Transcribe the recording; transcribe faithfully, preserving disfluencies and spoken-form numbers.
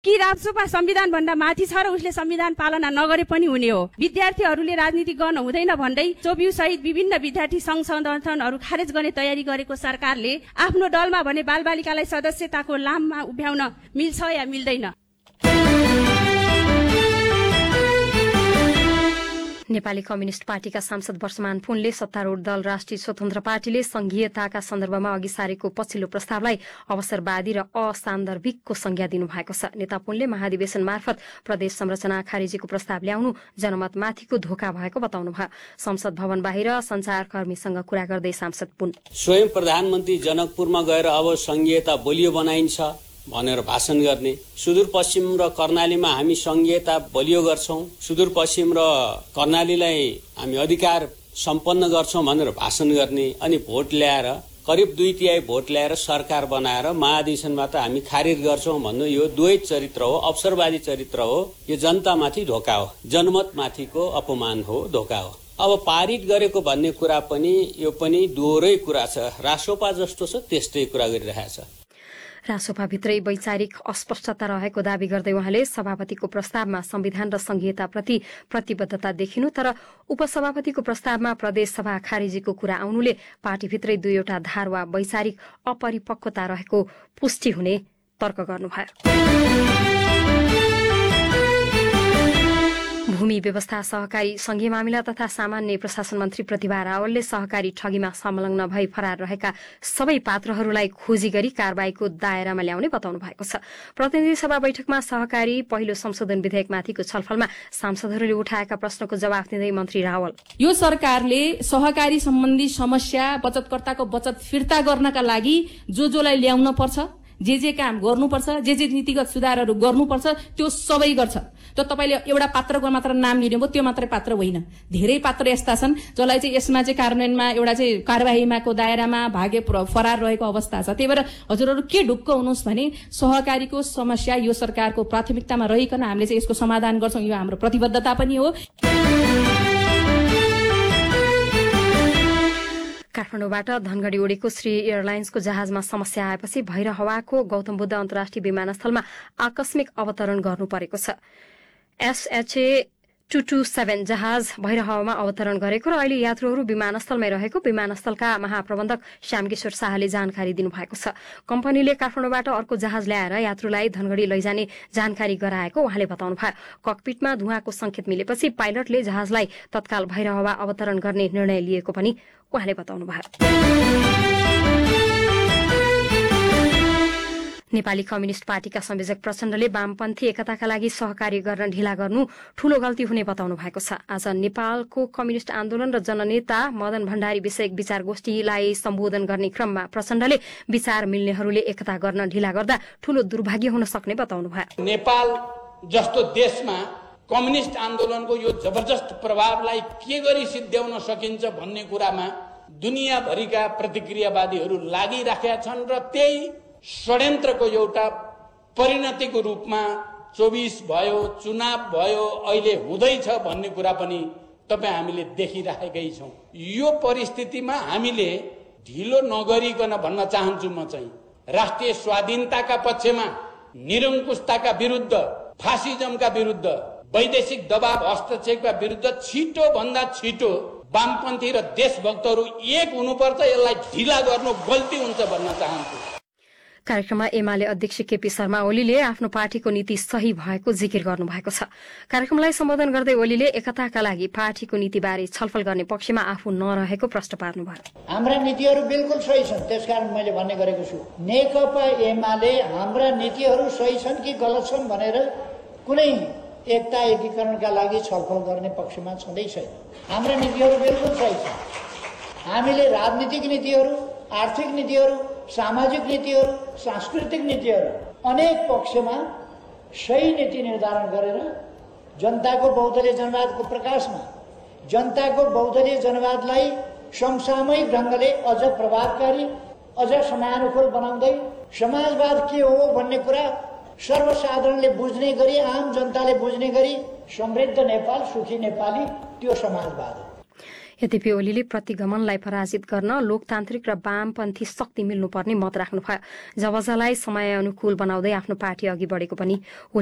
कि राप्रपा संविधान भन्दा माथि छ र उसले संविधान पालना नगरे पनि हुने हो। विद्यार्थीहरूले राजनीति गर्न हुँदैन भन्दै चौबिस सहित विभिन्न विद्यार्थी संघ संगठनहरू खारेज गर्ने तयारी गरेको सरकारले आफ्नो दलमा भने बालबालिकालाई सदस्यताको लाममा उभ्याउन मिल्छ या मिल्दैन? नेपाली कम्युनिष्ट पार्टीका सांसद वर्षमान पुनले सत्तारूढ़ दल राष्ट्रिय स्वतन्त्र पार्टीले संघीयताका सन्दर्भमा अघि सारेको पछिल्लो प्रस्तावलाई अवसरवादी र असान्दर्भिकको संज्ञा दिनुभएको छ। नेता पुनले महाधिवेशन मार्फत प्रदेश संरचना खारेजीको प्रस्ताव ल्याउनु जनमतमाथिको धोका भएको बताउनुभयो। संसद भवन बाहिर संचारकर्मीसँग कुरा गर्दै सांसद पुन स्वयं प्रधानमन्त्री जनकपुरमा गएर अब संघीयता बलियो बनाइन्छ भनेर भाषण गर्ने, सुदूरपश्चिम र कर्णालीमा हामी संघीयता बलियो गर्छौं, सुदूरपश्चिम र कर्णालीलाई हामी अधिकार सम्पन्न गर्छौं भनेर भाषण गर्ने, अनि भोट ल्याएर करिब दुई तिहाई भोट ल्याएर सरकार बनाएर महाधिवेशनमा त हामी खारिज गर्छौं भन्नु यो दुवै चरित्र हो, अवसरवादी चरित्र हो। यो जनतामाथि धोका हो, जनमतमाथिको अपमान हो, धोका हो। अब पारित गरेको भन्ने कुरा पनि यो पनि दोहोरै कुरा छ। रासोपा जस्तो छ त्यस्तै कुरा गरिरहेछ। रासोपाभित्रै वैचारिक अस्पष्टता रहेको दावी गर्दै उहाँले सभापतिको प्रस्तावमा संविधान र संघीयताप्रति प्रतिबद्धता देखिनु तर उपसभापतिको प्रस्तावमा प्रदेश सभा खारेजीको कुरा आउनुले पार्टीभित्रै दुईवटा धार वा वैचारिक अपरिपक्वता रहेको पुष्टि हुने तर्क गर्नुभयो। भूमि व्यवस्था सहकारी संघीय मामिला तथा सामान्य प्रशासन मन्त्री प्रतिभा रावलले सहकारी ठगीमा संलग्न भई फरार रहेका सबै पात्रहरूलाई खोजी गरी कारबाहीको दायरामा ल्याउने बताउनु भएको छ। प्रतिनिधि सभा बैठकमा सहकारी पहिलो संशोधन विधेयकमाथिको छलफलमा सांसदहरूले उठाएका प्रश्नको जवाफ दिँदै मन्त्री रावल यो सरकारले सहकारी सम्बन्धी समस्या बचतकर्ताको बचत फिर्ता गर्नका लागि जो जोलाई ल्याउन पर्छ, जे जे काम गर्नुपर्छ, जे जे नीतिगत सुधारहरू गर्नुपर्छ त्यो सबै गर्छ। त्यो तपाईले एउटा पात्रको मात्र नाम लिनुभयो त्यो मात्रै पात्र होइन, धेरै पात्र यस्ता छन् जसलाई चाहिँ यसमा चाहिँ कार्यान्वयनमा एउटा चाहिँ कार्यवाहीमाको दायरामा भागे फरार रहेको अवस्था छ। त्यही भएर हजुरहरू के ढुक्क हुनुहोस् भने सहकारीको समस्या यो सरकारको प्राथमिकतामा रहिकन हामीले चाहिँ यसको समाधान गर्छौं, यो हाम्रो प्रतिबद्धता पनि हो। काठमाडौँबाट धनगढी उडेको श्री एयरलाइन्सको जहाजमा समस्या आएपछि भैरहवाको गौतम बुद्ध अन्तर्राष्ट्रिय विमानस्थलमा आकस्मिक अवतरण गर्नु परेको छ। एसएचए टू टू सेभेन जहाज भैरहवामा अवतरण गरेको र अहिले यात्रुहरू विमानस्थलमै रहेको विमानस्थलका महाप्रबन्धक श्यामकिशोर शाहले जानकारी दिनुभएको छ। कम्पनीले काठमाडौँबाट अर्को जहाज ल्याएर यात्रुलाई धनगढी लैजाने जानकारी गराएको उहाँले बताउनुभयो। ककपिटमा धुवाँको संकेत मिलेपछि पाइलटले जहाजलाई तत्काल भैरहवा अवतरण गर्ने निर्णय लिएको पनि उहाँले बताउनुभयो। नेपाली कम्युनिष्ट पार्टीका संयोजक प्रचण्डले वामपन्थी एकताका लागि सहकार्य गर्न ढिला गर्नु ठूलो गल्ती हुने बताउनु भएको छ। आज नेपालको कम्युनिष्ट आन्दोलन र जननेता मदन भण्डारी विषयक विचार गोष्ठीलाई सम्बोधन गर्ने क्रममा प्रचण्डले विचार मिल्नेहरूले एकता गर्न ढिला गर्दा ठूलो दुर्भाग्य हुन सक्ने बताउनुभयो। नेपाल जस्तो देशमा कम्युनिष्ट आन्दोलनको यो जबरजस्त प्रभावलाई के गरी सिद्ध्याउन सकिन्छ भन्ने कुरामा दुनियाँभरिका प्रतिक्रियावादीहरू लागिराखेका छन् र त्यही षड्यन्त्रको एउटा परिणतिको रूपमा चौबीस भयो, चुनाव भयो, अहिले हुँदैछ भन्ने कुरा पनि तपाईँ हामीले देखिराखेकै छौं। यो परिस्थितिमा हामीले ढिलो नगरिकन भन्न चाहन्छु म चाहिँ राष्ट्रिय स्वाधीनताका पक्षमा, निरङ्कुशताका विरुद्ध, फासिजमका विरुद्ध, वैदेशिक दबाव हस्तक्षेपका विरुद्ध छिटो भन्दा छिटो वामपन्थी र देशभक्तहरू एक हुनुपर्छ। यसलाई ढिला गर्नु गल्ती हुन्छ भन्न चाहन्छु। कार्यक्रममा एमाले अध्यक्ष केपी शर्मा ओलीले आफ्नो पार्टीको नीति सही भएको जिकिर गर्नु भएको छ। कार्यक्रमलाई सम्बोधन गर्दै ओलीले एकताका लागि पार्टीको नीतिबारे छलफल गर्ने पक्षमा आफू नरहेको प्रश्न पार्नुभयो। हाम्रा नीतिहरू बिल्कुल सही छन्, त्यसकारण मैले भन्ने गरेको छु नेकपा एमाले हाम्रा नीतिहरू सही छन् कि गलत छन् भनेर कुनै एकता एकीकरणका लागि छलफल गर्ने पक्षमा छँदै छैन। हाम्रा नीतिहरू बिल्कुल सही छन्। हामीले राजनीतिक नीतिहरू, आर्थिक नीतिहरू, सामाजिक नीतिहरू, सांस्कृतिक नीतिहरू अनेक पक्षमा सही नीति निर्धारण गरेर जनताको बहुदलीय जनवादको प्रकाशमा जनताको बहुदलीय जनवादलाई समसामयिक ढङ्गले अझ प्रभावकारी, अझ समयानुकूल बनाउँदै समाजवाद के हो भन्ने कुरा सर्वसाधारणले बुझ्ने गरी, आम जनताले बुझ्ने गरी समृद्ध नेपाल, सुखी नेपाली त्यो समाजवाद हो। यद्यपि ओलीले प्रतिगमनलाई पराजित गर्न लोकतान्त्रिक र वामपन्थी शक्ति मिल्नुपर्ने मत राख्नुभयो। जब जसलाई समय अनुकूल बनाउँदै आफ्नो पार्टी अघि बढेको पनि